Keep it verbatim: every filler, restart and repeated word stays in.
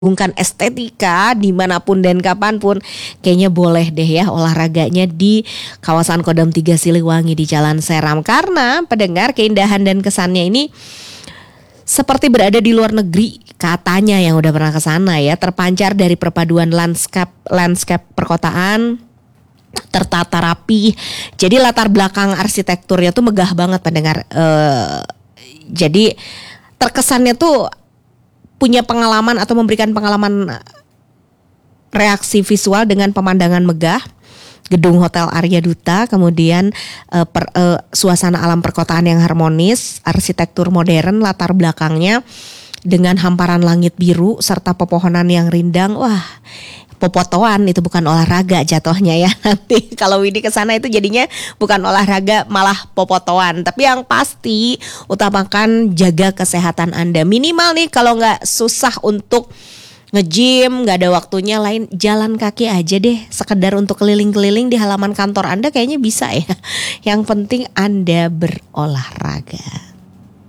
menggabungkan estetika dimanapun dan kapanpun, kayaknya boleh deh ya olahraganya di kawasan Kodam tiga Siliwangi di Jalan Seram. Karena pendengar, keindahan dan kesannya ini seperti berada di luar negeri, katanya yang udah pernah ke sana ya, terpancar dari perpaduan landscape landscape perkotaan tertata rapi. Jadi latar belakang arsitekturnya tuh megah banget pendengar. Uh, jadi terkesannya tuh punya pengalaman atau memberikan pengalaman reaksi visual dengan pemandangan megah, gedung Hotel Arya Duta, kemudian uh, per, uh, suasana alam perkotaan yang harmonis, arsitektur modern latar belakangnya dengan hamparan langit biru serta pepohonan yang rindang. Wah, popotoan itu bukan olahraga jatuhnya ya. Nanti kalau Widi kesana itu jadinya bukan olahraga malah popotoan. Tapi yang pasti utamakan jaga kesehatan Anda. Minimal nih kalau gak susah untuk nge-gym, gak ada waktunya lain, jalan kaki aja deh. Sekedar untuk keliling-keliling di halaman kantor Anda kayaknya bisa ya. Yang penting Anda berolahraga.